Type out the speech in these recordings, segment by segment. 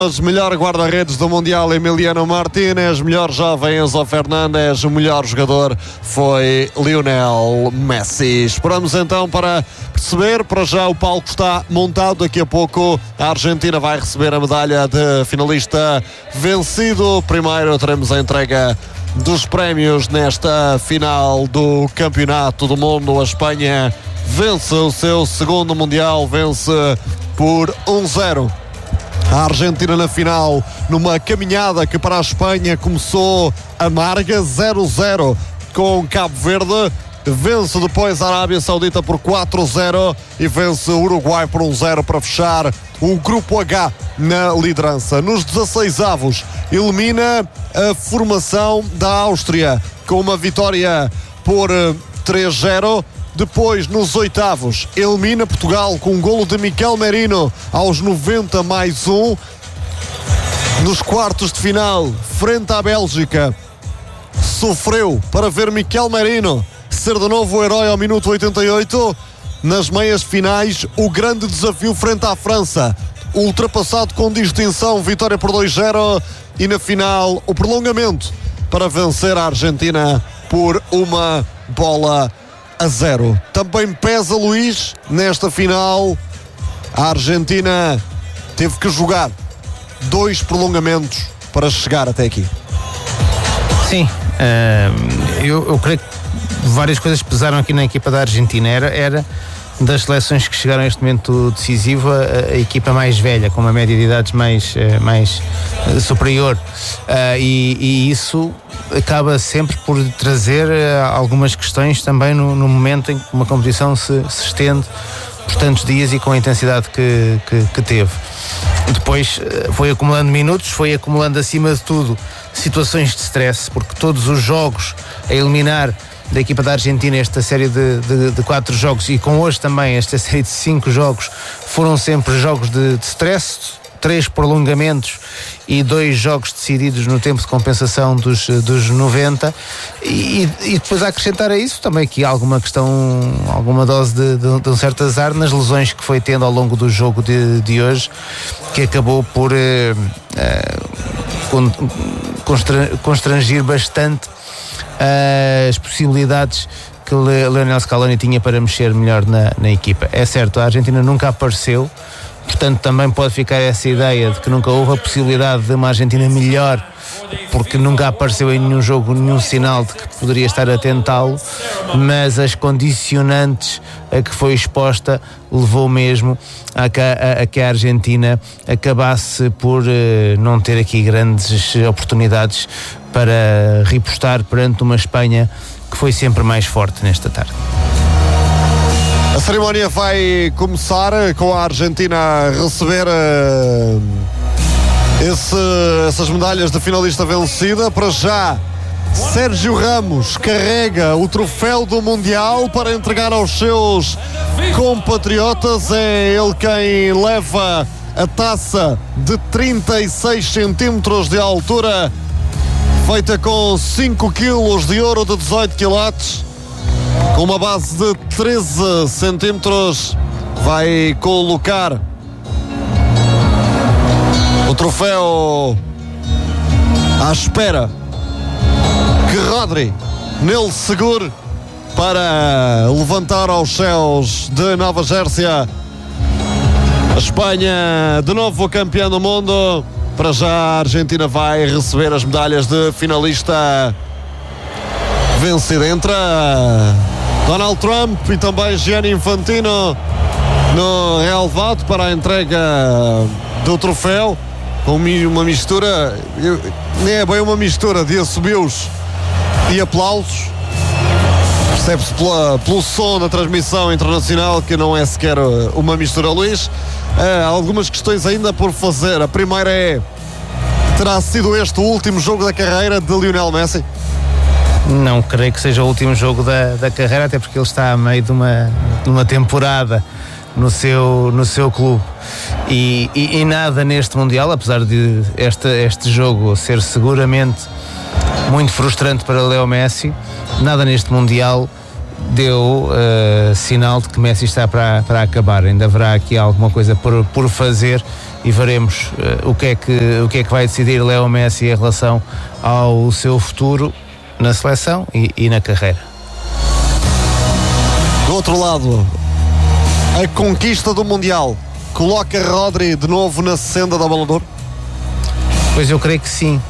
Melhor guarda-redes do Mundial, Emiliano Martínez. Melhor jovem, Enzo Fernandes. O melhor jogador foi Lionel Messi. Esperamos então para perceber. Para já o palco está montado. Daqui a pouco a Argentina vai receber a medalha de finalista vencido. Primeiro teremos a entrega dos prémios nesta final do Campeonato do Mundo. A Espanha vence o seu segundo Mundial, vence por 1-0 a Argentina na final, numa caminhada que para a Espanha começou amarga, 0-0 com Cabo Verde. Vence depois a Arábia Saudita por 4-0 e vence o Uruguai por 1-0 para fechar o Grupo H na liderança. Nos 16avos, elimina a formação da Áustria com uma vitória por 3-0. Depois, nos oitavos, elimina Portugal com um golo de Miquel Merino aos 90+1. Nos quartos de final, frente à Bélgica, sofreu para ver Miquel Merino ser de novo o herói ao minuto 88. Nas meias finais, o grande desafio frente à França, ultrapassado com distinção, vitória por 2-0. E na final, o prolongamento para vencer a Argentina por 1-0. Também pesa, Luís, nesta final. A Argentina teve que jogar 2 prolongamentos para chegar até aqui. Sim, eu creio que várias coisas pesaram aqui na equipa da Argentina. Era das seleções que chegaram a este momento decisivo a equipa mais velha, com uma média de idades mais superior, e isso acaba sempre por trazer algumas questões também no momento em que uma competição se estende por tantos dias e com a intensidade que teve. Depois foi acumulando minutos, foi acumulando acima de tudo situações de stress, porque todos os jogos a eliminar da equipa da Argentina, esta série de 4 jogos, e com hoje também esta série de 5 jogos, foram sempre jogos de stress, 3 prolongamentos e 2 jogos decididos no tempo de compensação dos 90, e depois a acrescentar a isso também aqui alguma questão, alguma dose de um certo azar nas lesões que foi tendo ao longo do jogo de hoje, que acabou por constrangir bastante as possibilidades que Lionel Scaloni tinha para mexer melhor na equipa. É certo, a Argentina nunca apareceu, portanto também pode ficar essa ideia de que nunca houve a possibilidade de uma Argentina melhor, porque nunca apareceu em nenhum jogo nenhum sinal de que poderia estar a tentá-lo, mas as condicionantes a que foi exposta levou mesmo a que a Argentina acabasse por não ter aqui grandes oportunidades para repostar perante uma Espanha que foi sempre mais forte nesta tarde. A cerimónia vai começar com a Argentina a receber essas medalhas de finalista vencida. Para já, Sérgio Ramos carrega o troféu do Mundial para entregar aos seus compatriotas. É ele quem leva a taça de 36 centímetros de altura, feita com 5 quilos de ouro de 18 quilates, com uma base de 13 centímetros. Vai colocar o troféu à espera que Rodri nele segure para levantar aos céus de Nova Jersey. A Espanha de novo campeã do mundo. Para já a Argentina vai receber as medalhas de finalista vencida. Entra Donald Trump e também Gianni Infantino no relevado para a entrega do troféu, com uma mistura, nem é bem uma mistura de assobios e aplausos. Percebe-se pelo som da transmissão internacional que não é sequer uma mistura, Luís. Há algumas questões ainda por fazer. A primeira é: terá sido este o último jogo da carreira de Lionel Messi? Não creio que seja o último jogo da carreira, até porque ele está a meio de uma temporada no seu clube, e nada neste Mundial, apesar de este jogo ser seguramente muito frustrante para Leo Messi, nada neste Mundial deu sinal de que Messi está para acabar. Ainda haverá aqui alguma coisa por fazer e veremos o que é que vai decidir Leo Messi em relação ao seu futuro na seleção e na carreira. Do outro lado, a conquista do Mundial coloca Rodri de novo na senda da Bola de Ouro? Pois eu creio que sim.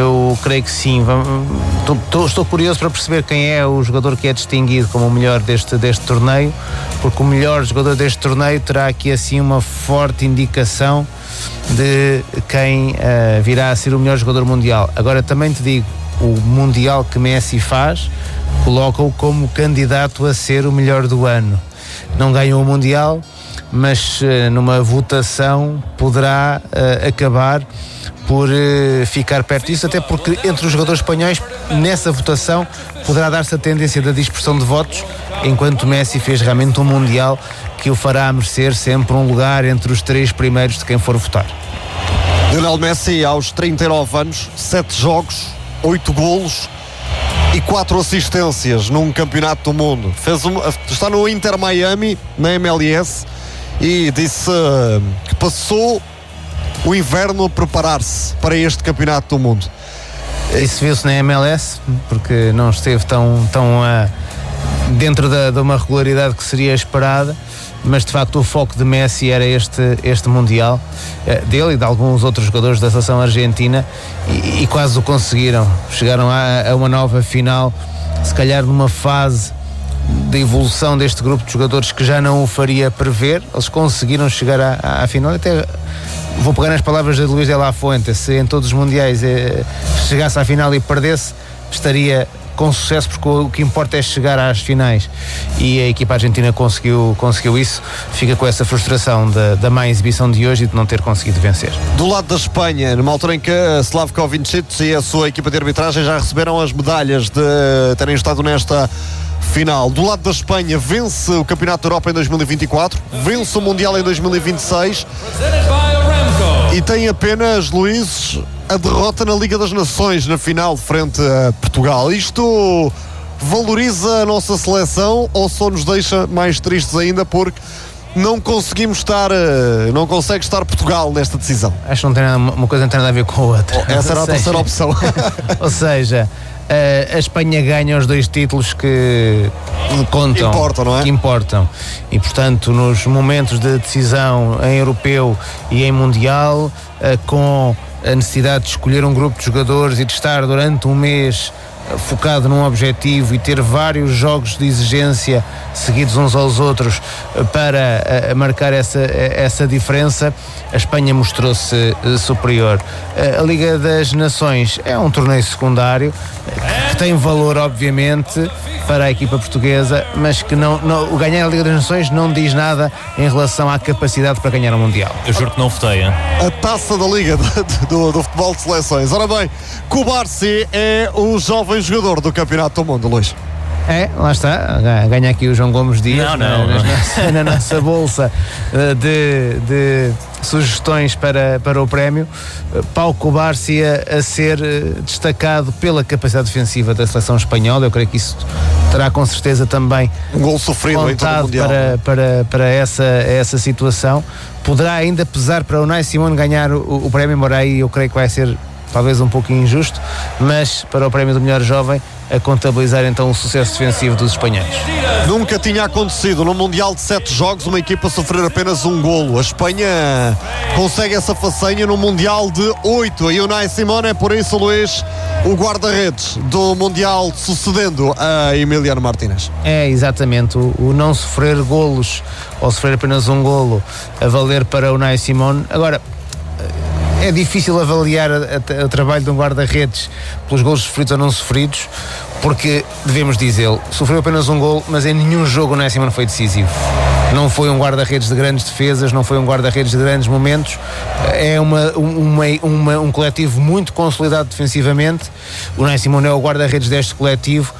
Estou curioso para perceber quem é o jogador que é distinguido como o melhor deste torneio, porque o melhor jogador deste torneio terá aqui assim uma forte indicação de quem virá a ser o melhor jogador mundial. Agora também te digo, o Mundial que Messi faz coloca-o como candidato a ser o melhor do ano. Não ganhou o Mundial, mas numa votação poderá acabar por ficar perto disso, até porque entre os jogadores espanhóis nessa votação poderá dar-se a tendência da dispersão de votos, enquanto Messi fez realmente um Mundial que o fará merecer sempre um lugar entre os 3 primeiros de quem for votar. Lionel Messi, aos 39 anos, 7 jogos, 8 golos e 4 assistências num campeonato do mundo. Está no Inter Miami, na MLS, e disse que passou o inverno a preparar-se para este campeonato do mundo. Isso viu-se na MLS, porque não esteve tão dentro de uma regularidade que seria esperada, mas de facto o foco de Messi era este Mundial, dele e de alguns outros jogadores da seleção argentina, e quase o conseguiram. Chegaram a uma nova final, se calhar numa fase de evolução deste grupo de jogadores que já não o faria prever. Eles conseguiram chegar à final. Até vou pegar nas palavras de Luís de la Fuente: se em todos os mundiais chegasse à final e perdesse, estaria com sucesso, porque o que importa é chegar às finais, e a equipa argentina conseguiu isso. Fica com essa frustração da má exibição de hoje e de não ter conseguido vencer. Do lado da Espanha, numa altura em que Slavko Vincic e a sua equipa de arbitragem já receberam as medalhas de terem estado nesta final. Do lado da Espanha, vence o Campeonato da Europa em 2024, vence o Mundial em 2026 e tem apenas, Luís, a derrota na Liga das Nações na final frente a Portugal. Isto valoriza a nossa seleção ou só nos deixa mais tristes ainda porque não consegue estar Portugal nesta decisão? Acho que não tem nada, uma coisa não tem nada a ver com a outra. Essa era a terceira opção. Ou seja, a Espanha ganha os 2 títulos que contam, importam, não é? Que importam. E portanto, nos momentos de decisão em europeu e em mundial, com a necessidade de escolher um grupo de jogadores e de estar durante um mês focado num objetivo e ter vários jogos de exigência seguidos uns aos outros para marcar essa diferença, a Espanha mostrou-se superior. A Liga das Nações é um torneio secundário que tem valor, obviamente, para a equipa portuguesa, mas que o ganhar a Liga das Nações não diz nada em relação à capacidade para ganhar o Mundial. Eu juro que não votei, hein? A taça da Liga do futebol de seleções. Ora bem, Cubarsí é o jovem jogador do Campeonato do Mundo, Luís. Lá está, ganha aqui o João Gomes Dias na nossa bolsa de sugestões para o prémio. Pau Cubarsí a ser destacado pela capacidade defensiva da seleção espanhola. Eu creio que isso terá com certeza também um gol sofrido em todo o Mundial para essa situação. Poderá ainda pesar para o Unai Simón ganhar o prémio, embora aí eu creio que vai ser talvez um pouco injusto, mas para o prémio do melhor jovem, a contabilizar então o sucesso defensivo dos espanhóis. Nunca tinha acontecido no Mundial de 7 jogos uma equipa sofrer apenas um golo. A Espanha consegue essa façanha no Mundial de 8. E o Unai Simón é, por isso, Luís, o guarda-redes do Mundial, sucedendo a Emiliano Martínez. É, exatamente. O não sofrer golos ou sofrer apenas um golo a valer para o Unai Simón. Agora, é difícil avaliar o trabalho de um guarda-redes pelos golos sofridos ou não sofridos, porque, devemos dizê-lo, sofreu apenas um golo, mas em nenhum jogo o Unai Simón foi decisivo. Não foi um guarda-redes de grandes defesas, não foi um guarda-redes de grandes momentos. É um coletivo muito consolidado defensivamente. O Unai Simón é o guarda-redes deste coletivo.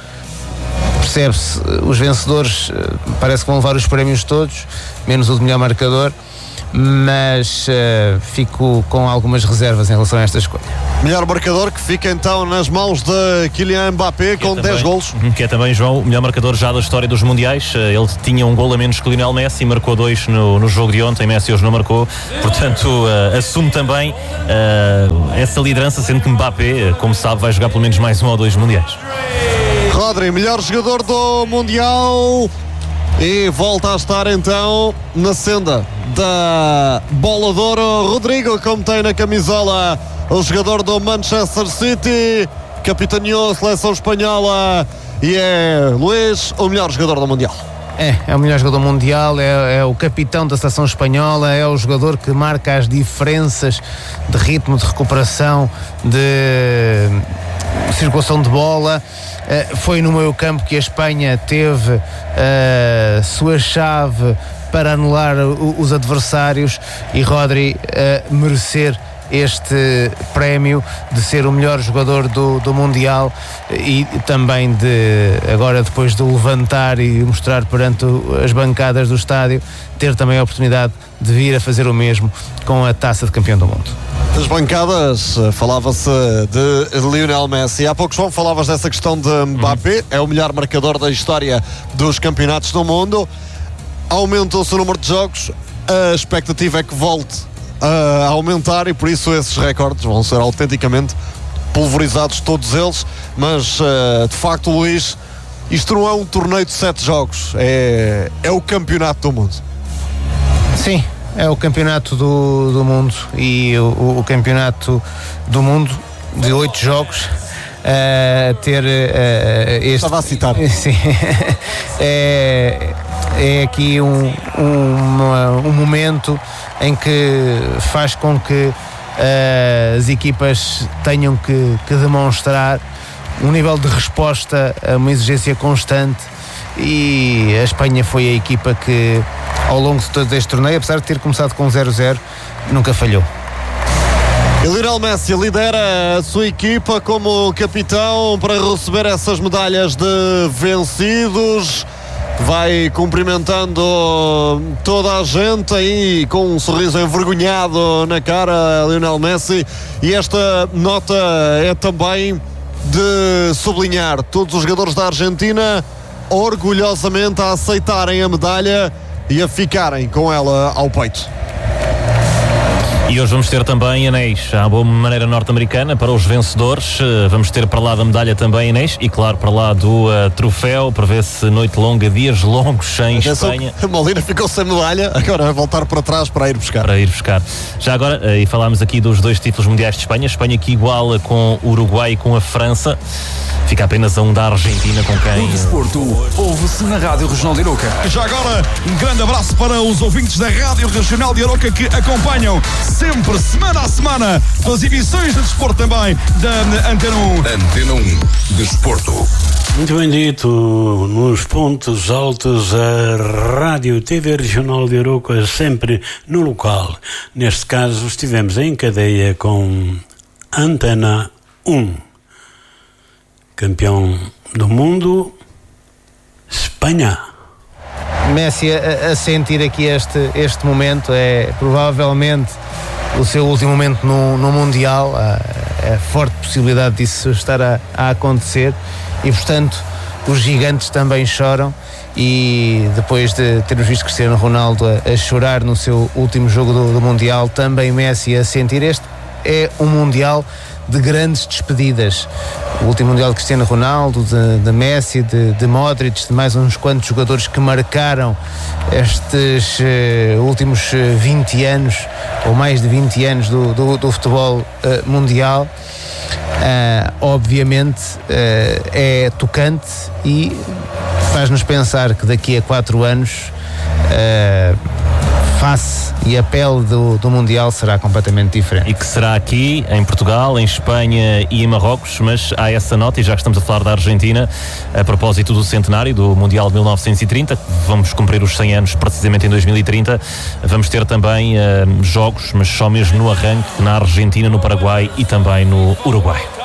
Percebe-se, os vencedores parece que vão levar os prémios todos, menos o de melhor marcador. mas fico com algumas reservas em relação a esta escolha. Melhor marcador que fica então nas mãos de Kylian Mbappé, com 10 golos. Que é também, João, o melhor marcador já da história dos Mundiais. Ele tinha um gol a menos que o Lionel Messi, marcou 2 no jogo de ontem. Messi hoje não marcou, portanto assume também essa liderança, sendo que Mbappé, como sabe, vai jogar pelo menos mais 1 ou 2 Mundiais. Rodri, melhor jogador do Mundial, e volta a estar então na senda da bola de ouro. Rodrigo, como tem na camisola o jogador do Manchester City, capitaneou a seleção espanhola, e é Luís o melhor jogador do Mundial. É o melhor jogador mundial, é o capitão da seleção espanhola, é o jogador que marca as diferenças de ritmo, de recuperação, de circulação de bola. Foi no meio campo que a Espanha teve a sua chave para anular os adversários, e Rodri merecer este prémio de ser o melhor jogador do Mundial, e também agora, depois de levantar e mostrar perante as bancadas do estádio, ter também a oportunidade de vir a fazer o mesmo com a Taça de Campeão do Mundo. As bancadas, falava-se de Lionel Messi. Há pouco, João, falavas dessa questão de Mbappé, é o melhor marcador da história dos campeonatos do mundo. Aumentou-se o número de jogos, a expectativa é que volte a aumentar, e por isso esses recordes vão ser autenticamente pulverizados, todos eles. Mas de facto, Luís, isto não é um torneio de 7 jogos, é o campeonato do mundo. Sim, é o campeonato do mundo, e o campeonato do mundo de 8 jogos ter este... Estava a citar. Sim. É aqui um momento em que faz com que as equipas tenham que demonstrar um nível de resposta a uma exigência constante, e a Espanha foi a equipa que, ao longo de todo este torneio, apesar de ter começado com 0-0, nunca falhou. E Lionel Messi lidera a sua equipa como capitão para receber essas medalhas de vencidos. Vai cumprimentando toda a gente aí com um sorriso envergonhado na cara, Lionel Messi. E esta nota é também de sublinhar todos os jogadores da Argentina orgulhosamente a aceitarem a medalha e a ficarem com ela ao peito. E hoje vamos ter também anéis à boa maneira norte-americana para os vencedores. Vamos ter para lá da medalha também anéis, e claro, para lá do troféu. Prevê-se noite longa, dias longos em Espanha. Molina ficou sem medalha, agora vai voltar para trás para ir buscar. Já agora, e falámos aqui dos 2 títulos mundiais de Espanha. Espanha que iguala com o Uruguai e com a França. Fica apenas a um da Argentina, com quem... O desporto ouve-se na Rádio Regional de Aroca. Já agora, um grande abraço para os ouvintes da Rádio Regional de Aroca, que acompanham sempre, semana a semana, as emissões de desporto também da Antena 1. Antena 1, desporto. Muito bem dito, nos pontos altos, a Rádio TV Regional de Aroca, sempre no local. Neste caso, estivemos em cadeia com Antena 1. Campeão do mundo, Espanha. Messi a sentir aqui este momento, é provavelmente o seu último momento no Mundial. É forte possibilidade disso estar a acontecer, e portanto os gigantes também choram. E depois de termos visto Cristiano Ronaldo a chorar no seu último jogo do Mundial, também Messi a sentir. Este é um Mundial de grandes despedidas. O último Mundial de Cristiano Ronaldo, de Messi, de Modric, de mais uns quantos jogadores que marcaram estes últimos 20 anos, ou mais de 20 anos do futebol mundial. Obviamente é tocante, e faz-nos pensar que daqui a 4 anos face e a pele do Mundial será completamente diferente. E que será aqui, em Portugal, em Espanha e em Marrocos. Mas há essa nota, e já que estamos a falar da Argentina, a propósito do centenário do Mundial de 1930, vamos cumprir os 100 anos precisamente em 2030, vamos ter também jogos, mas só mesmo no arranque, na Argentina, no Paraguai e também no Uruguai.